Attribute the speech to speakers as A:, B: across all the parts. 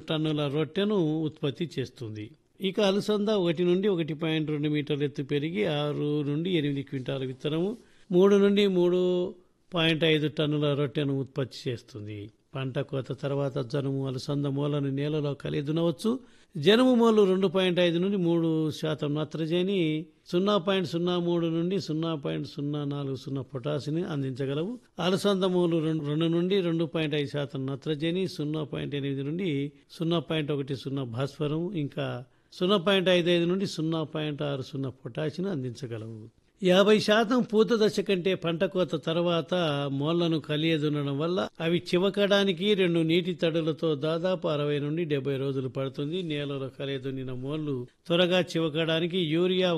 A: టన్నుల రొట్టెను ఉత్పత్తి చేస్తుంది. ఇక అలసంద 1 నుండి 1.2 మీటర్ల ఎత్తు పెరిగి 6 నుండి 8 క్వింటాల విత్తనము, 3 నుండి 3.5 టన్నుల రొట్టెను ఉత్పత్తి చేస్తుంది. పంట కోత తర్వాత జనుము, అలసంద మూలను నేలలో కలిదునవచ్చు. జనుము మూలు 2.5 నుండి 3% నత్రజని, 0.03 నుండి 0.040 పొటాషియం అందించగలవు. అలసంద మూలు 2 నుండి 2.5% నత్రజని, 0.8 నుండి 0.10 భాస్వరం, ఇంకా 0.55 నుండి 0.60 పొటాషియం అందించగలవు. 50% పూత దశ కంటే పంట కోత తర్వాత మోళ్లను కలియదునడం వల్ల అవి చివకడానికి 2 నీటి తడులతో దాదాపు 60 నుండి 70 రోజులు పడుతుంది. నేలలో కలియదునిన మోళ్లు త్వరగా చివకడానికి యూరియా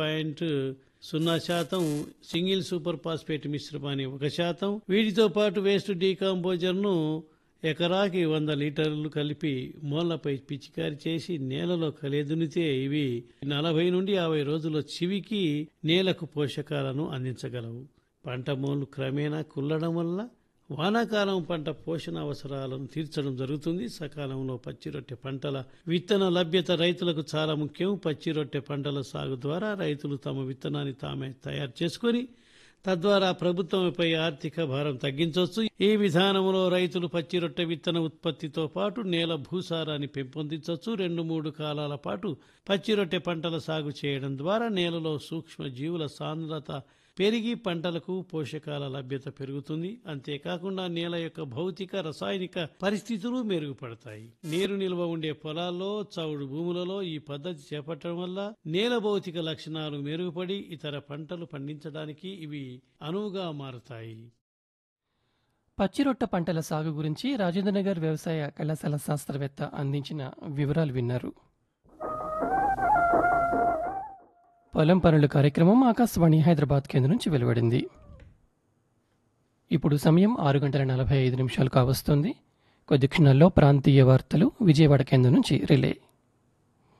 A: 1.0%, సింగిల్ సూపర్ ఫాస్ఫేట్ మిశ్రమాన్ని 1%, వీటితో పాటు వేస్ట్ డీకాంపోజర్ను ఎకరాకి 100 లీటర్లు కలిపి మోళ్లపై పిచికారి చేసి నేలలో కలియదునితే ఇవి 40 నుండి 50 రోజుల చివికి నేలకు పోషకాలను అందించగలవు. పంట మోళ్లు క్రమేణా కుల్లడం వల్ల వానాకాలం పంట పోషణ అవసరాలను తీర్చడం జరుగుతుంది. సకాలంలో పచ్చి రొట్టె పంటల విత్తన లభ్యత రైతులకు చాలా ముఖ్యం. పచ్చి రొట్టె పంటల సాగు ద్వారా రైతులు తమ విత్తనాన్ని తామే తయారు చేసుకొని తద్వారా ప్రభుత్వంపై ఆర్థిక భారం తగ్గించవచ్చు. ఈ విధానంలో రైతులు పచ్చి రొట్టె విత్తన ఉత్పత్తితో పాటు నేల భూసారాన్ని పెంపొందించవచ్చు. 2-3 కాలాల పాటు పచ్చి రొట్టె పంటల సాగు చేయడం ద్వారా నేలలో సూక్ష్మ జీవుల సాంద్రత పెరిగి పంటలకు పోషకాల లభ్యత పెరుగుతుంది. అంతేకాకుండా నేల యొక్క భౌతిక, రసాయనిక పరిస్థితులు మెరుగుపడతాయి. నీరు నిల్వ ఉండే పొలాల్లో, చౌడు భూములలో ఈ పద్ధతి చేపట్టడం వల్ల నేల భౌతిక లక్షణాలు మెరుగుపడి ఇతర పంటలు పండించడానికి ఇవి అనువుగా మారుతాయి.
B: పచ్చిరొట్ట పంటల సాగు గురించి రాజేంద్రనగర్ వ్యవసాయ కళాశాల శాస్త్రవేత్త అందించిన వివరాలు విన్నారు. పొలం పనుల కార్యక్రమం ఆకాశవాణి హైదరాబాద్ కేంద్రం నుంచి వెలువడింది. ఇప్పుడు సమయం 6:45 కావస్తోంది. కొద్ది క్షణాల్లో ప్రాంతీయ వార్తలు విజయవాడ కేంద్రం నుంచి రిలే.